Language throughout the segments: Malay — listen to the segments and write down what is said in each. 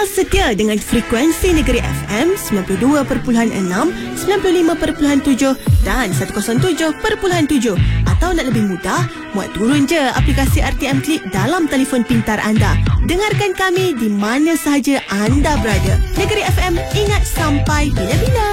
Kekal setia dengan frekuensi Negeri FM 92.6, 95.7 dan 107.7. Atau nak lebih mudah, muat turun je aplikasi RTM Klik dalam telefon pintar anda. Dengarkan kami di mana sahaja anda berada. Negeri FM, ingat sampai bila-bila.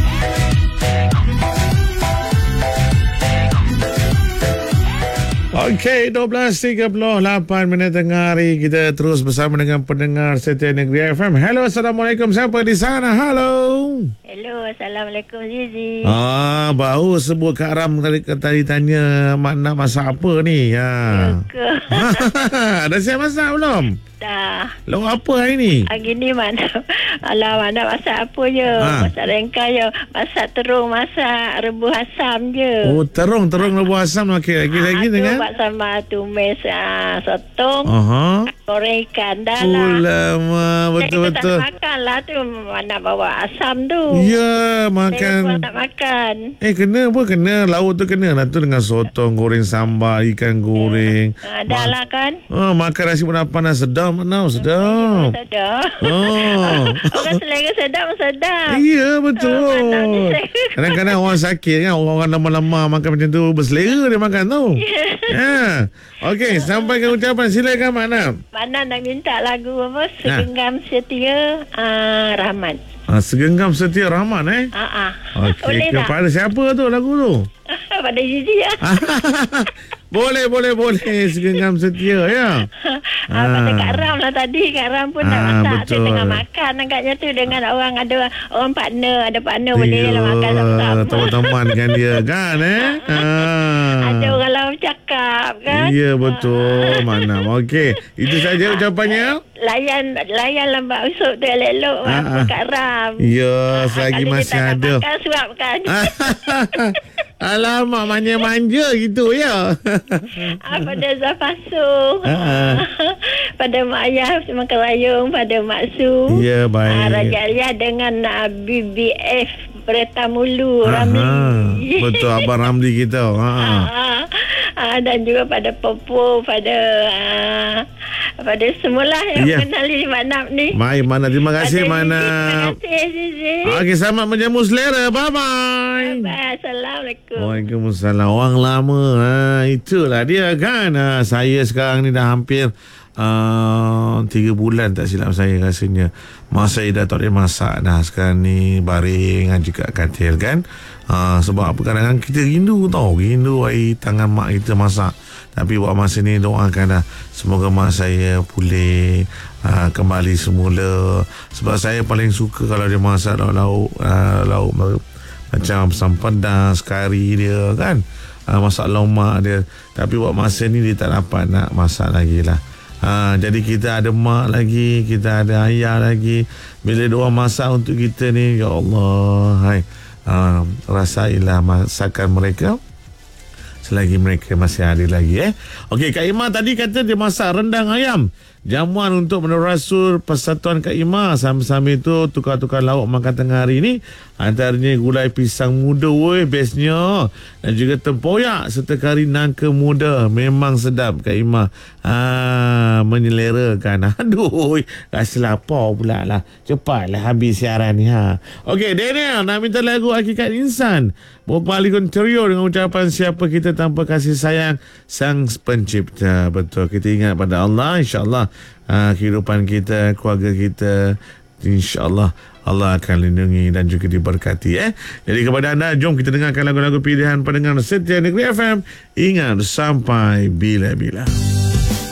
Okey, 12.38 minit tengah hari. Kita terus bersama dengan pendengar setia Negeri FM. Hello, Assalamualaikum. Siapa di sana? Halo. Hello, Assalamualaikum Zizi. Baru sebut Kak Ram tadi tanya nak masak apa ni? Ya ke? Dah siap masak belum? Dah. Lauk apa hari ni? Hari ni mana? Alah, mana masak apa je? Masak rengkai je. Masak terung, masak rebus asam je. Oh, terung rebus asam. Okey, lagi dengan? Buat sama tumis sotong. Goreng ikan dah lah. Ulama, betul-betul. Kita tak makan lah tu. Mana bawa asam tu. Ya, makan. Saya tak makan. Kena apa? Kena. Lauk tu kena lah tu dengan sotong, goreng sambal, ikan goreng. Dah lah kan? Makan nasi penapan dah sedap. Mana sedap. Sedap. Orang selera sedap. Ya, betul. Kadang-kadang orang sakit kan, orang lama-lama makan macam tu, berselera dia makan tu. Okey, sampaikan ucapan. Silakan Makna. Makna nak minta lagu apa? Segenggam Setia Rahman. Segenggam Setia Rahman Okey, kepada siapa tu lagu tu? Pada Zizi ya. Boleh. Segenggam Setia ya. Pada Kak Ram lah tadi. Kak Ram pun nak masak. Betul. Saya tengah makan agaknya tu dengan orang, ada orang partner. Ada partner boleh lah makan sama-sama. Teman-teman kan dia kan Ada orang lain cakap kan. Ya, betul Mana. Okey, itu saja ucapannya. Layan lambat usuk tu elok-elok Kak Ram. Ya, selagi masih ada. Makan suapkan. Alamak, manja-manja gitu ya. Pada Zafasu, pada Mak Ayah makan rayung, pada Mak Su, ya, baik. Raja Alia dengan BBF Berita Mulu Ramli. Betul, Abang Ramli kita. Dan juga pada Popo, pada semualah yang mengenali Makna ni. Baik, Mana. Terima kasih, Mana. Terima kasih, Zizi. Okey, selamat menjamu selera. Bye-bye. Assalamualaikum. Waalaikumsalam. Orang lama. Itulah dia kan. Saya sekarang ni dah hampir 3 bulan tak silap saya rasanya. Masa saya dah tak boleh masak dah. Sekarang ni baring juga katil kan. Sebab apa, kadang-kadang kita rindu air tangan mak kita masak. Tapi buat masa ni doakanlah semoga mak saya pulih kembali semula. Sebab saya paling suka kalau dia masak lauk macam asam pedas, kari dia kan, masak lomak dia. Tapi buat masa ni dia tak dapat nak masak lagi lah. Jadi kita ada mak lagi, kita ada ayah lagi. Bila dia masak untuk kita ni, ya Allah, rasailah masakan mereka selagi mereka masih ada lagi. Okey, Kak Ima tadi kata dia masak rendang ayam. Jamuan untuk menerasur persatuan Kak Ima. Sambil-sambil itu tukar-tukar lauk makan tengah hari ni. Antaranya gulai pisang muda, bestnya. Dan juga tempoyak serta kari nangka muda. Memang sedap Kak Ima. Menyelerakan. Aduh, rasa lapar pula lah. Cepatlah habis siaran ni. Okey, Daniel nak minta lagu Hakikat Insan. Berpaling trio dengan ucapan siapa kita tanpa kasih sayang Sang Pencipta. Betul, kita ingat pada Allah, insya-Allah kehidupan kita, keluarga kita, insya-Allah Allah akan lindungi dan juga diberkati. Jadi kepada anda, jom kita dengarkan lagu-lagu pilihan pendengar setia Negeri FM. Ingat sampai bila-bila.